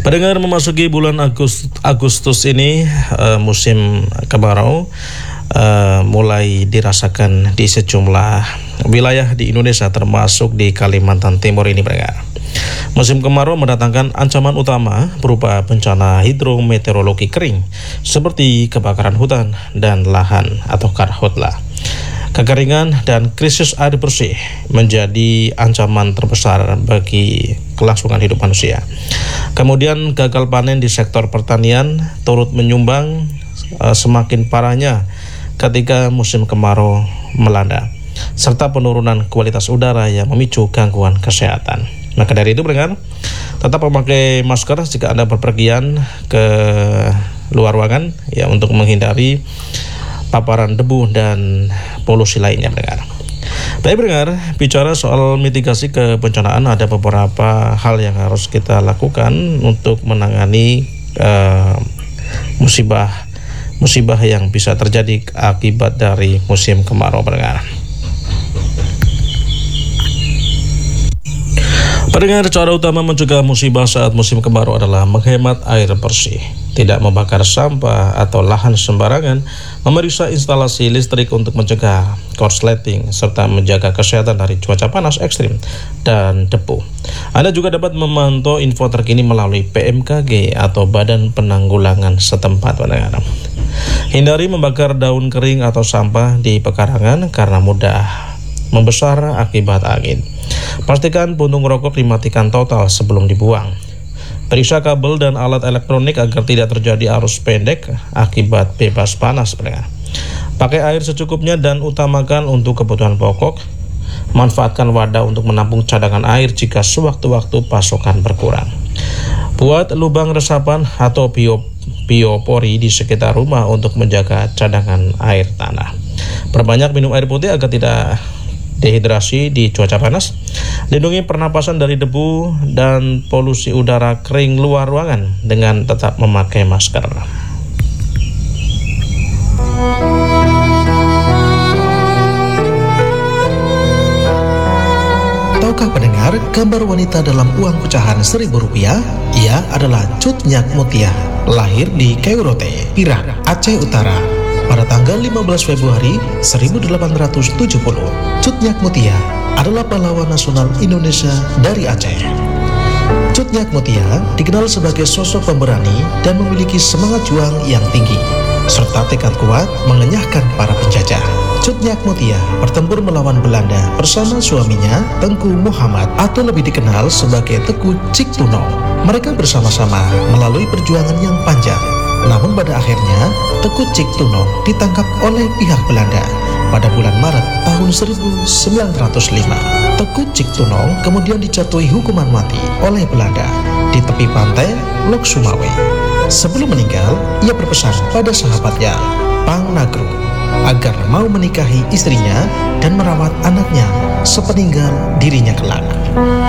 Pendengar, memasuki bulan Agustus ini, musim kemarau mulai dirasakan di sejumlah wilayah di Indonesia, termasuk di Kalimantan Timur ini, pendengar. Musim kemarau mendatangkan ancaman utama berupa bencana hidrometeorologi kering seperti kebakaran hutan dan lahan atau karhutla. Kekeringan dan krisis air bersih menjadi ancaman terbesar bagi kelangsungan hidup manusia. Kemudian gagal panen di sektor pertanian turut menyumbang semakin parahnya ketika musim kemarau melanda, serta penurunan kualitas udara yang memicu gangguan kesehatan. Maka dari itu, pendengar, tetap memakai masker jika Anda berpergian ke luar ruangan ya, untuk menghindari paparan debu dan polusi lainnya, pendengar. Baik, pendengar, bicara soal mitigasi kebencanaan, ada beberapa hal yang harus kita lakukan untuk menangani musibah yang bisa terjadi akibat dari musim kemarau, pendengar. Pendengar, cara utama mencegah musibah saat musim kemarau adalah menghemat air bersih, tidak membakar sampah atau lahan sembarangan, memeriksa instalasi listrik untuk mencegah korsleting, serta menjaga kesehatan dari cuaca panas ekstrim dan debu. Anda juga dapat memantau info terkini melalui BMKG atau Badan Penanggulangan setempat, pendengar. Hindari membakar daun kering atau sampah di pekarangan karena mudah membesar akibat angin. Pastikan puntung rokok dimatikan total sebelum dibuang. Periksa kabel dan alat elektronik agar tidak terjadi arus pendek akibat bebas panas, pendengar. Pakai air secukupnya dan utamakan untuk kebutuhan pokok. Manfaatkan wadah untuk menampung cadangan air jika sewaktu-waktu pasokan berkurang. Buat lubang resapan atau biopori di sekitar rumah untuk menjaga cadangan air tanah. Perbanyak minum air putih agar tidak dehidrasi di cuaca panas. Lindungi pernapasan dari debu dan polusi udara kering luar ruangan dengan tetap memakai masker. Tahukah pendengar, gambar wanita dalam uang pecahan Rp1.000? Ia adalah Cut Nyak Mutia, lahir di Kairote, Pirak, Aceh Utara, pada tanggal 15 Februari 1870. Cut Nyak Mutia adalah pahlawan nasional Indonesia dari Aceh. Cut Nyak Mutia dikenal sebagai sosok pemberani dan memiliki semangat juang yang tinggi, serta tekad kuat mengenyahkan para penjajah. Cut Nyak Mutia bertempur melawan Belanda bersama suaminya Tengku Muhammad, atau lebih dikenal sebagai Tengku Ciktuno. Mereka bersama-sama melalui perjuangan yang panjang. Namun pada akhirnya Tengku Ciktuno ditangkap oleh pihak Belanda pada bulan Maret tahun 1905. Tengku Ciktuno kemudian dijatuhi hukuman mati oleh Belanda di tepi pantai Lok Sumawe. Sebelum meninggal, ia berpesan pada sahabatnya Pang Nagru agar mau menikahi istrinya dan merawat anaknya sepeninggal dirinya kelak.